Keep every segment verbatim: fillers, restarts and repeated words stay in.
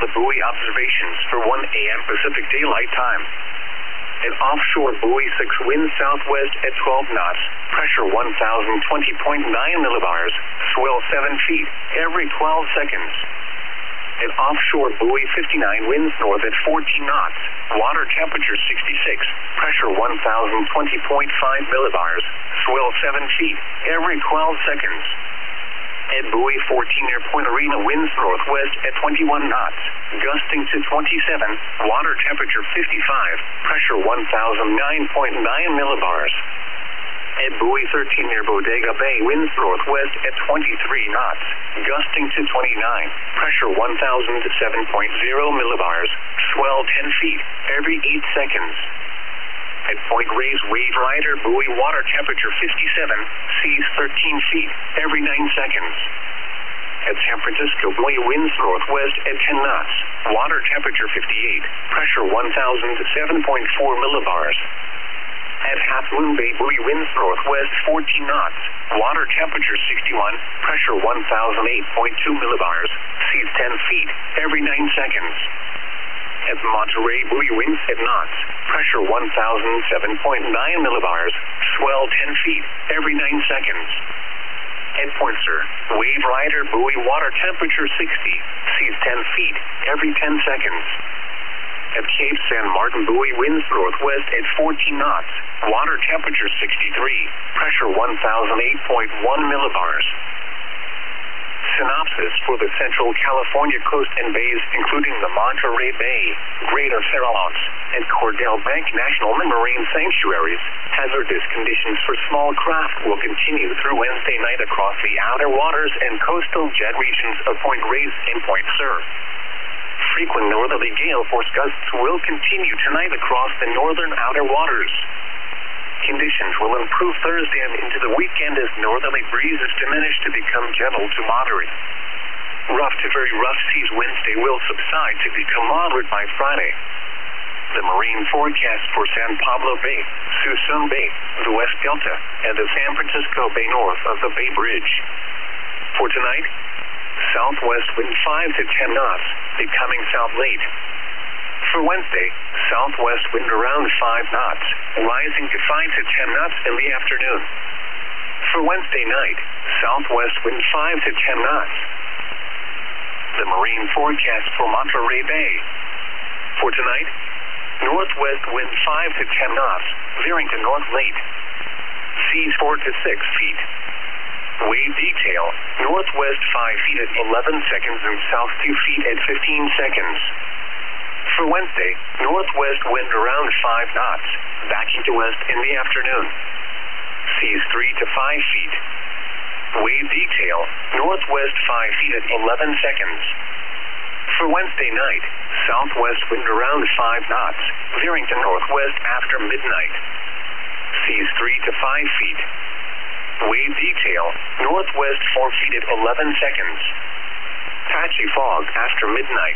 the buoy observations for one A M Pacific Daylight Time. An offshore buoy six wind southwest at twelve knots, pressure one thousand twenty point nine millibars, swell seven feet every twelve seconds. An offshore buoy fifty-nine winds north at fourteen knots, water temperature sixty-six, pressure one thousand twenty point five millibars, swell seven feet every twelve seconds. At buoy fourteen near Point Arena winds northwest at twenty-one knots, gusting to twenty-seven, water temperature fifty-five, pressure one thousand nine point nine millibars. At buoy thirteen near Bodega Bay winds northwest at twenty-three knots, gusting to twenty-nine, pressure one thousand seven point zero millibars, swell ten feet every eight seconds. At Point Reyes Wave Rider buoy water temperature fifty-seven, seas thirteen feet every nine seconds. At San Francisco buoy winds northwest at ten knots, water temperature fifty-eight, pressure one thousand seven point four millibars. At Half Moon Bay buoy winds northwest fourteen knots, water temperature sixty-one, pressure one thousand eight point two millibars, seas ten feet every nine seconds. At Monterey buoy winds at knots, pressure one thousand seven point nine millibars, swell ten feet every nine seconds. At Point Sur, Wave Rider buoy water temperature sixty, seas ten feet every ten seconds. At Cape San Martin buoy winds northwest at fourteen knots, water temperature sixty-three, pressure one thousand eight point one millibars. Synopsis for the Central California coast and bays, including the Monterey Bay, Greater Farallones, and Cordell Bank National Marine Sanctuaries. Hazardous conditions for small craft will continue through Wednesday night across the outer waters and coastal jet regions of Point Reyes and Point Sur. Frequent northerly gale force gusts will continue tonight across the northern outer waters. Conditions will improve Thursday and into the weekend as northerly breezes diminish to become gentle to moderate. Rough to very rough seas Wednesday will subside to become moderate by Friday. The marine forecast for San Pablo Bay, Suisun Bay, the West Delta, and the San Francisco Bay north of the Bay Bridge. For tonight, southwest wind five to ten knots, becoming south late. For Wednesday, southwest wind around five knots, rising to five to ten knots in the afternoon. For Wednesday night, southwest wind five to ten knots. The marine forecast for Monterey Bay. For tonight, northwest wind five to ten knots, veering to north late. Seas four to six feet. Wave detail, northwest five feet at eleven seconds and south two feet at fifteen seconds. For Wednesday, northwest wind around five knots, backing to west in the afternoon. Seas three to five feet. Wave detail, northwest five feet at eleven seconds. For Wednesday night, southwest wind around five knots, veering to northwest after midnight. Seas three to five feet. Wave detail, northwest four feet at eleven seconds. Patchy fog after midnight.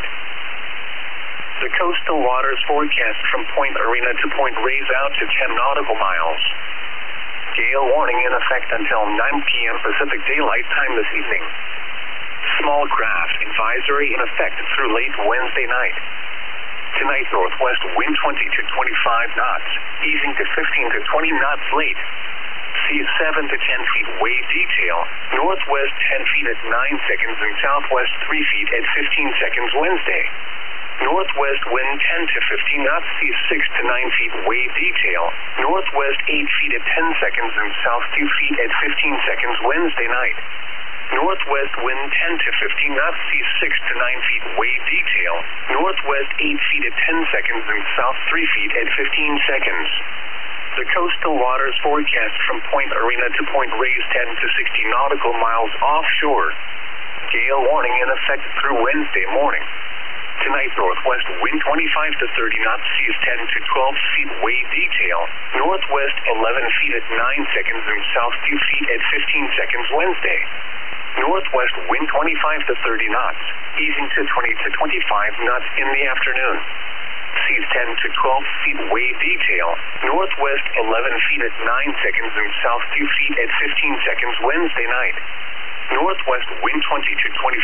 The coastal waters forecast from Point Arena to Point Reyes out to ten nautical miles. Gale warning in effect until nine p m Pacific Daylight Time this evening. Small craft advisory in effect through late Wednesday night. Tonight, northwest wind twenty to twenty-five knots, easing to fifteen to twenty knots late. Seas seven to ten feet wave detail, northwest ten feet at nine seconds and southwest three feet at fifteen seconds Wednesday. Northwest wind ten to fifteen knots, seas six to nine feet wave detail, northwest eight feet at ten seconds and south two feet at fifteen seconds Wednesday night. Northwest wind ten to fifteen knots, seas six to nine feet wave detail, northwest eight feet at ten seconds and south three feet at fifteen seconds. The coastal waters forecast from Point Arena to Point Reyes ten to sixty nautical miles offshore. Gale warning in effect through Wednesday morning. Tonight, northwest wind twenty-five to thirty knots, seas ten to twelve feet wave detail, northwest eleven feet at nine seconds and south two feet at fifteen seconds Wednesday. Northwest wind twenty-five to thirty knots, easing to twenty to twenty-five knots in the afternoon. Seas ten to twelve feet wave detail, northwest eleven feet at nine seconds and south two feet at fifteen seconds Wednesday night. Northwest wind twenty to twenty